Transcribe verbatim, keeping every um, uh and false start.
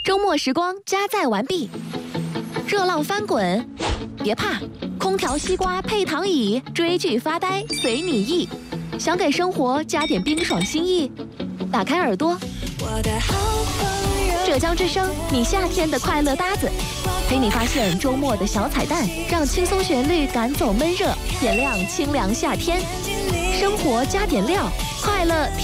周末时光加载完毕，热浪翻滚，别怕，空调、西瓜配躺椅，追剧发呆随你意。想给生活加点冰爽心意，打开耳朵，浙江之声，你夏天的快乐搭子，陪你发现周末的小彩蛋，让轻松旋律赶走闷热，点亮清凉夏天。生活加点料，快乐。